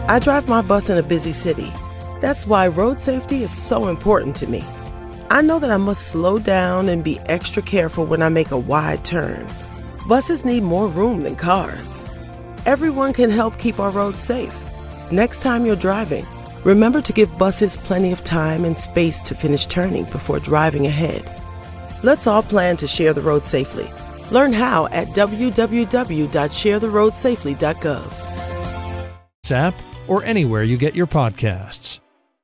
I drive my bus in a busy city. That's why road safety is so important to me. I know that I must slow down and be extra careful when I make a wide turn. Buses need more room than cars. Everyone can help keep our roads safe. Next time you're driving, remember to give buses plenty of time and space to finish turning before driving ahead. Let's all plan to share the road safely. Learn how at www.sharetheroadsafely.gov. App or anywhere you get your podcasts.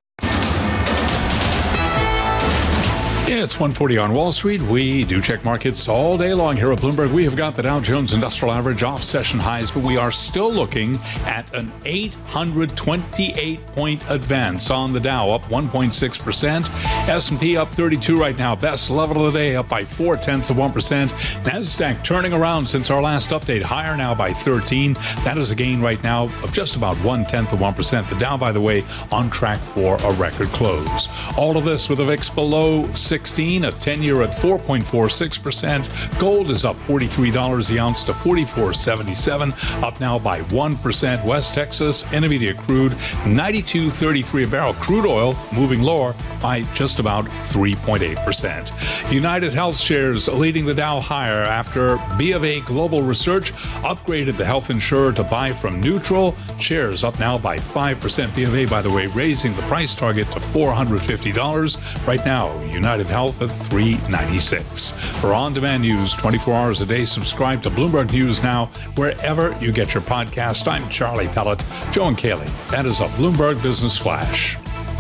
It's 1:40 on Wall Street. We do check markets all day long here at Bloomberg. We have got the Dow Jones Industrial Average off session highs, but we are still looking at an 828-point advance on the Dow, up 1.6%. S&P up 32 right now. Best level of the day, up by 0.4%. NASDAQ turning around since our last update, higher now by 13. That is a gain right now of just about 0.1%. The Dow, by the way, on track for a record close. All of this with a VIX below 16, a 10-year at 4.46%. Gold is up $43 the ounce to $44.77, up now by 1%. West Texas Intermediate crude 92.33 a barrel. Crude oil moving lower by just about 3.8%. United Health shares leading the Dow higher after B of A Global Research upgraded the health insurer to buy from neutral. Shares up now by 5%. B of A, by the way, raising the price target to $450. Right now, United Health at $396. For on-demand news 24 hours a day, subscribe to Bloomberg News Now wherever you get your podcast. I'm Charlie Pellet. Joe and Kaylee, that is a Bloomberg Business Flash.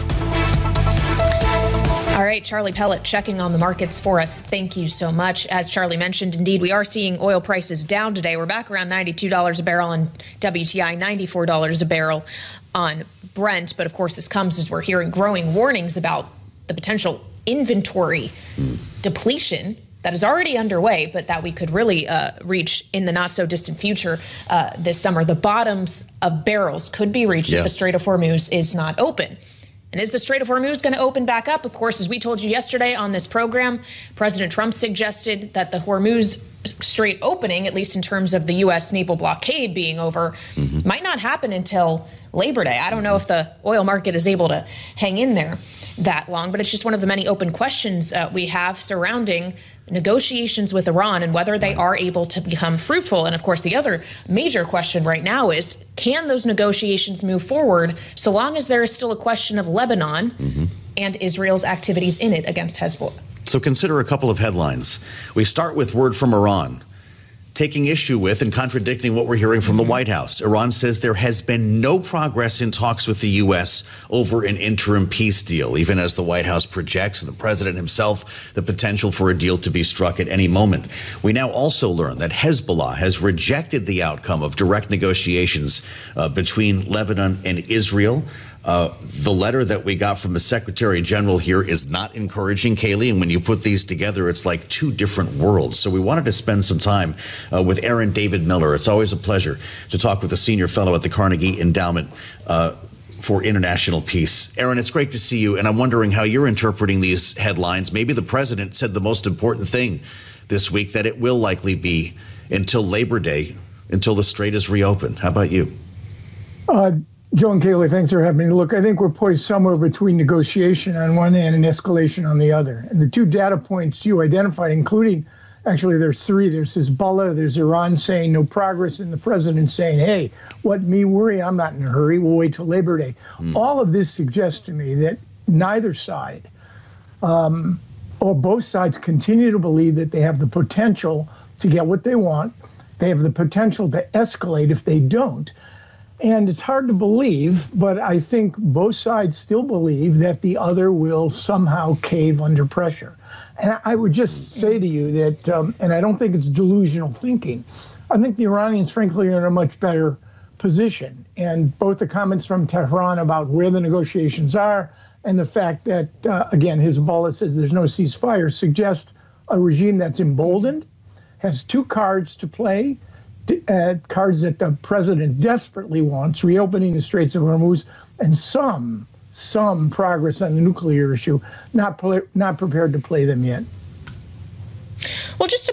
All right, Charlie Pellet checking on the markets for us. Thank you so much. As Charlie mentioned, indeed, we are seeing oil prices down today. We're back around $92 a barrel on WTI, $94 a barrel on Brent. But of course, this comes as we're hearing growing warnings about the potential inventory depletion that is already underway, but that we could really reach in the not so distant future this summer. The bottoms of barrels could be reached if the Strait of Hormuz is not open. And is the Strait of Hormuz going to open back up? Of course, as we told you yesterday on this program, President Trump suggested that the Hormuz Strait opening, at least in terms of the U.S. naval blockade being over, might not happen until Labor Day. I don't know if the oil market is able to hang in there that long, but it's just one of the many open questions we have surrounding negotiations with Iran and whether they are able to become fruitful. And of course, the other major question right now is, can those negotiations move forward so long as there is still a question of Lebanon and Israel's activities in it against Hezbollah? So consider a couple of headlines. We start with word from Iran, taking issue with and contradicting what we're hearing from the White House. Iran says there has been no progress in talks with the U.S. over an interim peace deal, even as the White House projects, and the president himself, the potential for a deal to be struck at any moment. We now also learn that Hezbollah has rejected the outcome of direct negotiations between Lebanon and Israel. The letter that we got from the Secretary General here is not encouraging, Kaylee, and when you put these together, it's like two different worlds. So we wanted to spend some time with Aaron David Miller. It's always a pleasure to talk with a senior fellow at the Carnegie Endowment for International Peace. Aaron, it's great to see you, and I'm wondering how you're interpreting these headlines. Maybe the president said the most important thing this week, that it will likely be until Labor Day, until the strait is reopened. How about you? Joe and Kaylee, thanks for having me. Look, I think we're poised somewhere between negotiation on one hand and escalation on the other. And the two data points you identified, including, actually, there's three. There's Hezbollah, there's Iran saying no progress, and the president saying, hey, what me worry? I'm not in a hurry. We'll wait till Labor Day. All of this suggests to me that neither side or both sides continue to believe that they have the potential to get what they want. They have the potential to escalate if they don't. And it's hard to believe, but I think both sides still believe that the other will somehow cave under pressure. And I would just say to you that, and I don't think it's delusional thinking, I think the Iranians, frankly, are in a much better position. And both the comments from Tehran about where the negotiations are and the fact that, again, Hezbollah says there's no ceasefire suggest a regime that's emboldened, has two cards to play, cards that the president desperately wants, reopening the Straits of Hormuz, and some progress on the nuclear issue, not prepared to play them yet. Well, just to